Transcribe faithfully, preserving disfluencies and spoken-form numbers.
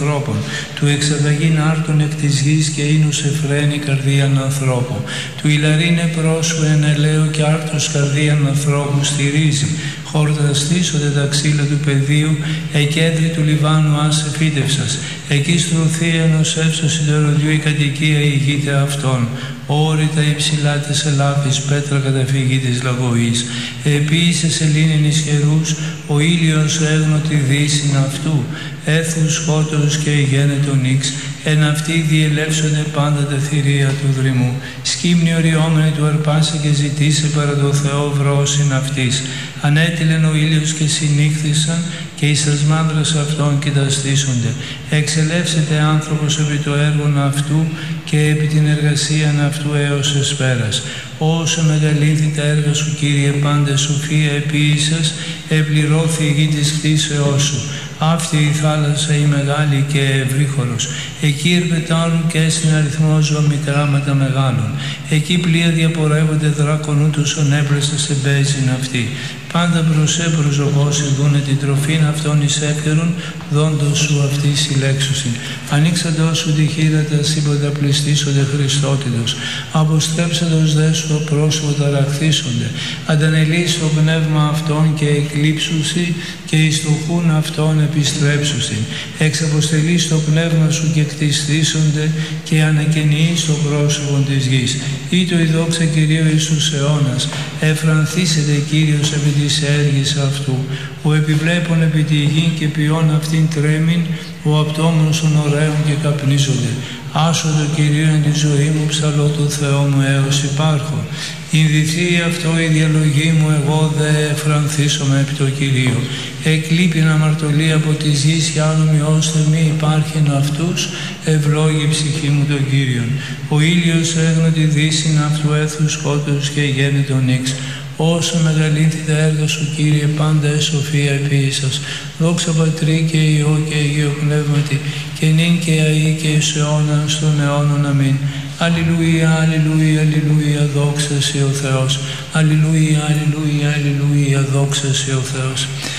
ανθρώπων, του εξαγαγήν άρτων εκ της γης και ίνους εφραίνει καρδίαν ανθρώπου, του ηλαρίνε πρόσου εν ελαίο και άρτος καρδίαν ανθρώπου στηρίζει, χορταστήσονται τα ξύλα του πεδίου, εκέντρη του Λιβάνου άσε φύτευσας, εκεί στρωθεί ενός εύσος συντεροδιού η κατοικία ηγείται αυτών. Όρητα υψηλά της ελάφης, πέτρα καταφυγή της λαγωής. Επίσης σελήνην ισχυρούς, ο ήλιος έγνω τη δύσιν αυτού. Έθους σκότος και γένετο νύξ, εν αυτοί διελεύσονται πάντα τα θηρία του δρυμού. Σκύμνη οριόμενη του αρπάσε και ζητήσε παρά το Θεό βρόσιν αυτής. Ανέτειλεν ο ήλιος και συνήχθησαν και εις τας μάνδρας αυτών κοιταστήσονται. Εξελεύσεται άνθρωπος επί το έργον αυτού και επί την εργασίαν αυτού έως εσπέρας. Όσο μεγαλύνθη τα έργα σου, Κύριε, πάντε σοφία επίησας, επληρώθη η γη της κτίσεώς σου. Αυτή η θάλασσα η μεγάλη και ευρύχωρος. Εκεί ερπετάνουν και στην αριθμό ζωμικράματα μεγάλων. Εκεί πλοία διαπορεύονται δράκονου τους ονέπλεστα σε μπέζιν αυτή. Πάντα μπροσέ προσωπώς δούνε την τροφήν αυτών εις έφερον, δόντος σου αυτή συλλέξουσιν. Ανοίξαντος σου τη χείρα τα σύμπαντα πληστήσονται Χριστότητος. Αποστρέψαντος δε σου το πρόσωπο ταραχθήσονται. Αντανελείς το πνεύμα αυτών και εκλείψουσι και εις το χούν αυτών επιστρέψουσιν. Εξαποστελείς το πνεύμα σου και κτιστήσονται και ανακαινείς το πρόσωπο της γης. Ή το η δόξα Κυρίου εις τους αιώνας. Εφρανθήσεται Κύριος επί της έργης αυτού. Ο επιβλέπων επί τη γη και ποιόν αυτήν τρέμην, ο απτόμνος των ωραίων και καπνίζονται. Άσω το Κυρίο εν τη ζωή μου, ψαλώ το Θεό μου έως υπάρχω. Ινδυθεί αυτό η διαλογή μου, εγώ δε εφρανθήσομαι επί το Κυρίο. Εκλείπειν αμαρτωλή από της γης και άλλο μειώστε μη υπάρχειν αυτούς, ευλόγη ψυχή μου τον Κύριον. Ο ήλιος έγνω τη δύσιν αυτού έθους σκότους και γέννητο νύξ. Όσο μεγαλύνθη τα έργα σου, Κύριε, πάντα εσοφία επίησας. Δόξα Πατρί και Υιό και Αγίο Πνεύματι, και νυν και αεί και εις αιώναν στον αιώνων. Αμήν. Αλληλούια, αλληλούια, αλληλούια, δόξα σε ο Θεός. Αλληλούια, αλληλούια, αλληλούια, δόξα σε ο Θεός.